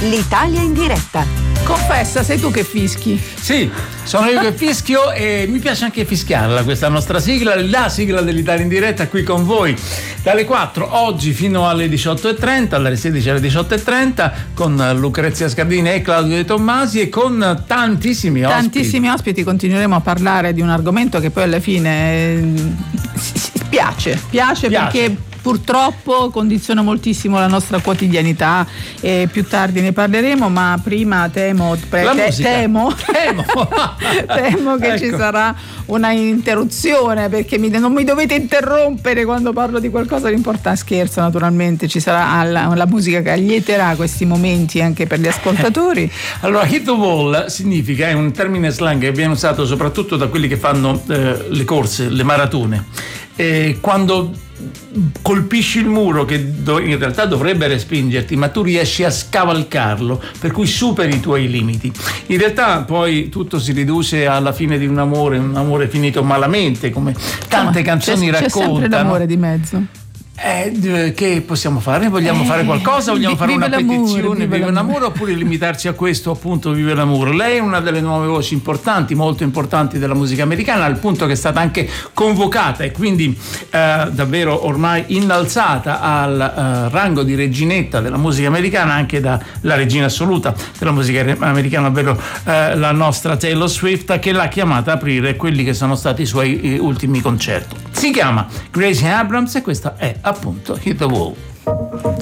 l'Italia in diretta. Confessa, sei tu che fischi? Sì, sono io che fischio e mi piace anche fischiarla questa nostra sigla, la sigla dell'Italia in diretta qui con voi dalle 4 oggi fino alle 18.30, dalle 16 alle 18.30 con Lucrezia Scardini e Claudio De Tommasi e con tantissimi ospiti. Continueremo a parlare di un argomento che poi alla fine piace perché purtroppo condiziona moltissimo la nostra quotidianità e più tardi ne parleremo, ma prima temo che ecco, ci sarà una interruzione, perché non mi dovete interrompere quando parlo di qualcosa di importante. Scherzo, naturalmente, ci sarà la musica che allieterà questi momenti anche per gli ascoltatori. Allora, hit the wall significa, è un termine slang che viene usato soprattutto da quelli che fanno le corse, le maratone. Quando colpisci il muro che in realtà dovrebbe respingerti, ma tu riesci a scavalcarlo, per cui superi i tuoi limiti. In realtà poi tutto si riduce alla fine di un amore finito malamente, come tante canzoni raccontano. C'è sempre l'amore di mezzo. Che possiamo fare? Vogliamo fare qualcosa? Vogliamo fare una petizione? Vive l'amore, oppure limitarci a questo, appunto, vive l'amore? Lei è una delle nuove voci importanti, molto importanti della musica americana, al punto che è stata anche convocata e quindi davvero ormai innalzata al rango di reginetta della musica americana, anche dalla regina assoluta della musica americana, ovvero la nostra Taylor Swift, che l'ha chiamata a aprire quelli che sono stati i suoi ultimi concerti. Si chiama Gracie Abrams e questa è appunto Hit the Wall.